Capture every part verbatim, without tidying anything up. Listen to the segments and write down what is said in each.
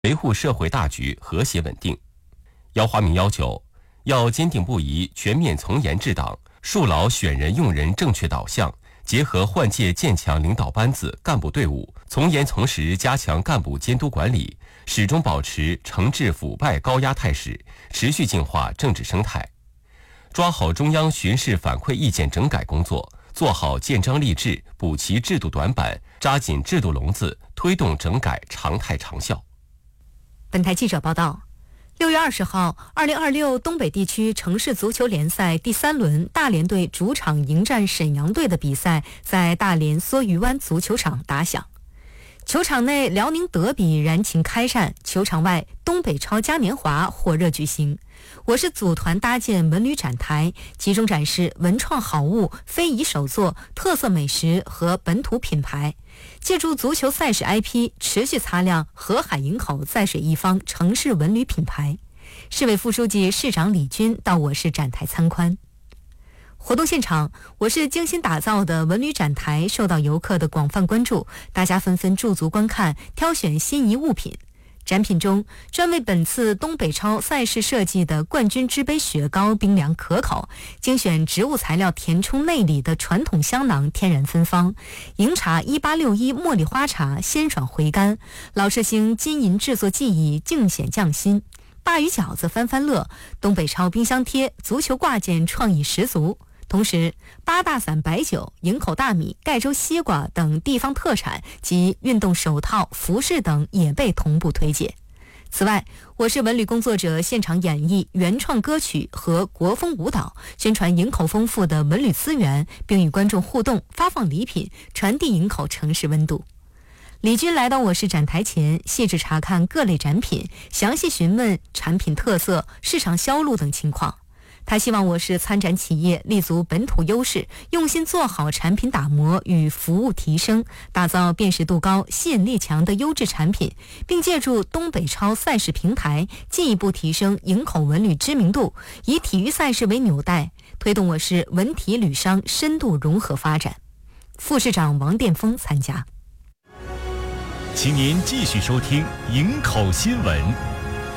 维护社会大局和谐稳定。姚华明要求，要坚定不移全面从严治党，树牢选人用人正确导向，结合换届建强领导班子干部队伍，从严从实加强干部监督管理，始终保持惩治腐败高压态势，持续净化政治生态。抓好中央巡视反馈意见整改工作，做好建章立制，补齐制度短板，扎紧制度笼子，推动整改常态长效。 本台记者报道，六月二十号，二零二六东北地区城市足球联赛第三轮大连队主场迎战沈阳队的比赛在大连梭鱼湾足球场打响。球场内辽宁德比燃情开战，球场外东北超嘉年华火热举行。我市组团搭建文旅展台，集中展示文创好物、非遗手作、特色美食和本土品牌，借助足球赛事 I P 持续擦亮河海营口在水一方城市文旅品牌。市委副书记、市长李军到我市展台参观。活动现场，我市精心打造的文旅展台受到游客的广泛关注，大家纷纷驻足观看，挑选心仪物品。展品中，专为本次东北超赛事设计的冠军之杯雪糕冰凉可口，精选植物材料填充内里的传统香囊天然芬芳，迎茶一八六一茉莉花茶鲜爽回甘，老寿星金银制作技艺尽显匠心，鲅鱼饺子翻翻乐，东北超冰箱贴、足球挂件创意十足。同时，八大伞白酒、营口大米、盖州西瓜等地方特产及运动手套、服饰等也被同步推介。此外，我市文旅工作者现场演绎原创歌曲和国风舞蹈，宣传营口丰富的文旅资源，并与观众互动，发放礼品，传递营口城市温度。李军来到我市展台前，细致查看各类展品，详细询问产品特色、市场销路等情况。他希望我市参展企业立足本土优势，用心做好产品打磨与服务提升，打造辨识度高、吸引力强的优质产品，并借助东北超赛事平台进一步提升营口文旅知名度，以体育赛事为纽带，推动我市文体旅商深度融合发展。副市长王殿峰参加。 请您继续收听营口新闻。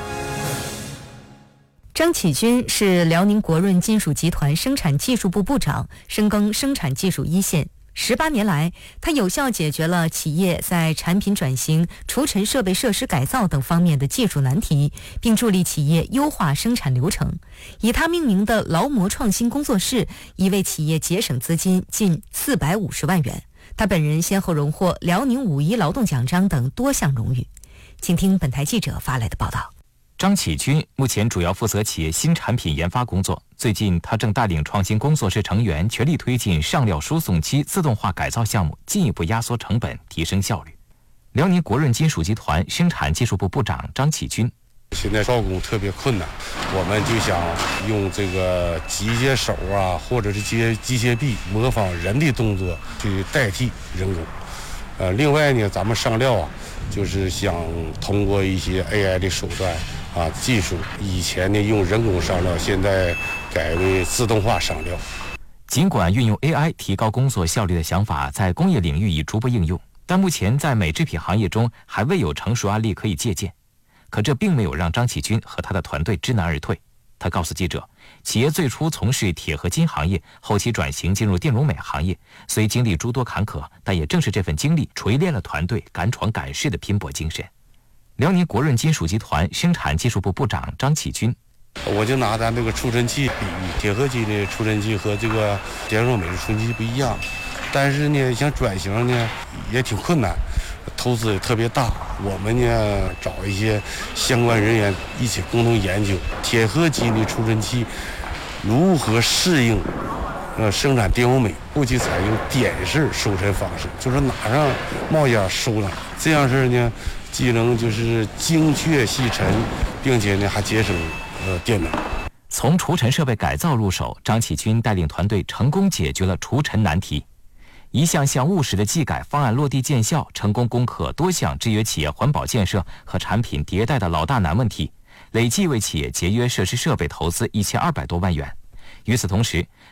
张启军是辽宁国润金属集团生产技术部部长，深耕生产技术一线。十八年来，他有效解决了企业在产品转型、除尘设备设施改造等方面的技术难题，并助力企业优化生产流程。以他命名的劳模创新工作室，已为企业节省资金近四百五十万元。他本人先后荣获辽宁五一劳动奖章等多项荣誉。请听本台记者发来的报道。 张启军目前主要负责企业新产品研发工作。最近，他正带领创新工作室成员全力推进上料输送机自动化改造项目，进一步压缩成本，提升效率。辽宁国润金属集团生产技术部部长张启军： 现在招工特别困难，我们就想用这个机械手啊，或者是机械机械臂模仿人的动作去代替人工。呃，另外呢，咱们上料啊，就是想通过一些 A I 的手段啊技术，以前呢用人工上料，现在改为自动化上料。 尽管运用 A I 提高工作效率的想法在工业领域已逐步应用，但目前在美制品行业中还未有成熟案例可以借鉴。可这并没有让张启军和他的团队知难而退。他告诉记者，企业最初从事铁合金行业，后期转型进入电容美行业，虽经历诸多坎坷，但也正是这份经历锤炼了团队敢闯敢试的拼搏精神。辽宁国润金属集团生产技术部部长张启军： 我就拿咱这个除尘器比喻，铁合金的除尘器和这个电容美的除尘器不一样，但是呢，想转型呢也挺困难，投资也特别大。我们呢找一些相关人员一起共同研究铁合金的除尘器如何适应呃生产电容美，后期采用点式收尘方式，就是哪上冒烟收哪，这样式呢既能就是精确细尘，并且呢还节省呃电能。 从除尘设备改造入手，张启军带领团队成功解决了除尘难题。一项项务实的技改方案落地见效，成功攻克多项制约企业环保建设和产品迭代的老大难问题，累计为企业节约设施设备投资一千二百多万元。与此同时，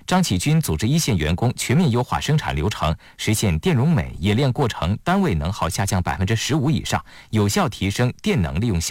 张启军组织一线员工全面优化生产流程，实现电容镁冶炼过程单位能耗下降百分之十五以上，有效提升电能利用效